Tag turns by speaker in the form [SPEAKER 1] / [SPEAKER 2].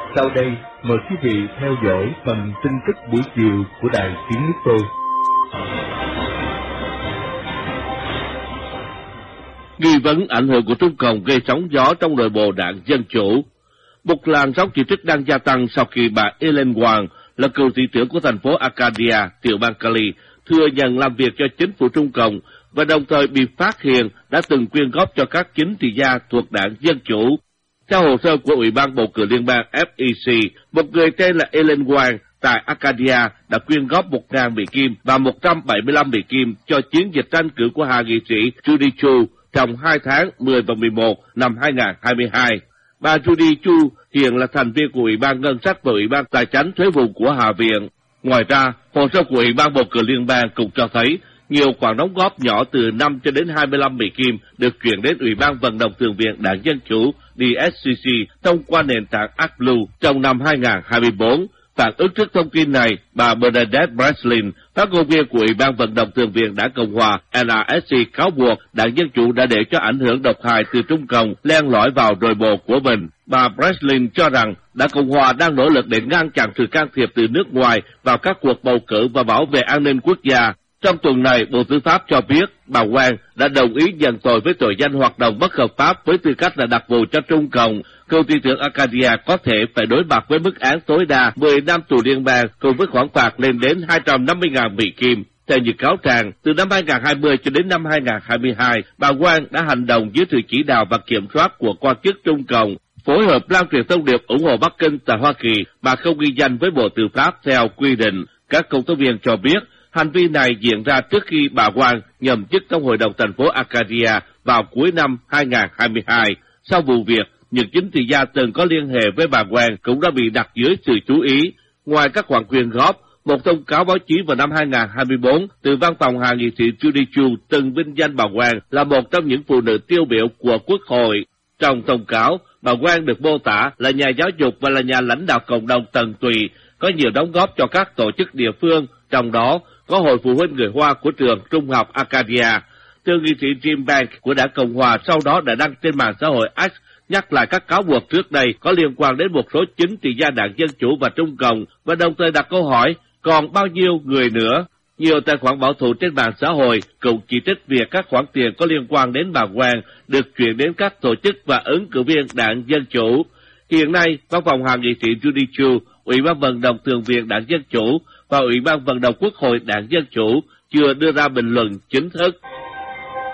[SPEAKER 1] Sau đây, mời quý vị theo dõi phần tin tức buổi chiều của Đài Tiếng Nước Tôi.
[SPEAKER 2] Nghi vấn ảnh hưởng của Trung Cộng gây sóng gió trong nội bộ đảng Dân Chủ. Một làn sóng chỉ trích đang gia tăng sau khi bà Ellen Wang, là cựu thị trưởng của thành phố Arcadia, tiểu bang Cali, thừa nhận làm việc cho chính phủ Trung Cộng và đồng thời bị phát hiện đã từng quyên góp cho các chính trị gia thuộc đảng Dân Chủ. Theo hồ sơ của Ủy ban bầu cử liên bang FEC, một người tên là Ellen Wang tại Arcadia đã quyên góp 1.000 Mỹ Kim và 175 Mỹ Kim cho chiến dịch tranh cử của hạ nghị sĩ Judy Chu trong 2 tháng 10 và 11 năm 2022. Bà Judy Chu hiện là thành viên của Ủy ban Ngân sách và Ủy ban Tài chánh Thuế vụ của Hạ viện. Ngoài ra, hồ sơ của Ủy ban bầu cử liên bang cũng cho thấy nhiều khoản đóng góp nhỏ từ 5 cho đến 25 Mỹ Kim được chuyển đến Ủy ban vận động thường viện Đảng Dân Chủ DSCC thông qua nền tảng ActBlue trong năm 2024. Phản ứng trước thông tin này, bà Bernadette Breslin, phát ngôn viên của Ủy ban vận động thường viện Đảng Cộng hòa NRSC, cáo buộc Đảng Dân Chủ đã để cho ảnh hưởng độc hại từ Trung Cộng len lỏi vào nội bộ của mình. Bà Breslin cho rằng Đảng Cộng hòa đang nỗ lực để ngăn chặn sự can thiệp từ nước ngoài vào các cuộc bầu cử và bảo vệ an ninh quốc gia. Trong tuần này, Bộ Tư pháp cho biết bà Wang đã đồng ý nhận tội với tội danh hoạt động bất hợp pháp với tư cách là đặc vụ cho Trung Cộng. Cựu thị trưởng Arcadia có thể phải đối mặt với mức án tối đa 10 năm tù liên bang cùng với khoản phạt lên đến 250.000 Mỹ Kim. Theo như cáo trạng, từ năm 2020 cho đến năm 2022, bà Wang đã hành động dưới sự chỉ đạo và kiểm soát của quan chức Trung Cộng, phối hợp lan truyền thông điệp ủng hộ Bắc Kinh tại Hoa Kỳ mà không ghi danh với Bộ Tư pháp theo quy định. Các công tố viên cho biết, hành vi này diễn ra trước khi bà Wang nhậm chức trong Hội đồng thành phố Arcadia vào cuối năm 2022. Sau vụ việc, những chính trị gia từng có liên hệ với bà Wang cũng đã bị đặt dưới sự chú ý. Ngoài các khoản quyên góp, một thông cáo báo chí vào năm 2024 từ văn phòng hạ nghị sĩ Judy Chu từng vinh danh bà Wang là một trong những phụ nữ tiêu biểu của Quốc hội. Trong thông cáo, bà Wang được mô tả là nhà giáo dục và là nhà lãnh đạo cộng đồng tận tụy, có nhiều đóng góp cho các tổ chức địa phương, trong đó có Hội Phụ huynh người Hoa của trường Trung học Arcadia. Thượng nghị sĩ Jim Banks của Đảng Cộng hòa sau đó đã đăng trên mạng xã hội X nhắc lại các cáo buộc trước đây có liên quan đến một số chính trị gia Đảng Dân Chủ và Trung Cộng và đồng thời đặt câu hỏi còn bao nhiêu người nữa. Nhiều tài khoản bảo thủ trên mạng xã hội cũng chỉ trích việc các khoản tiền có liên quan đến bà Wang được chuyển đến các tổ chức và ứng cử viên Đảng Dân Chủ. Hiện nay, văn phòng hạ nghị sĩ Judy Chu, Ủy ban vận động thường viện Đảng Dân Chủ và Ủy ban vận động Quốc hội Đảng Dân Chủ chưa đưa ra bình luận chính thức.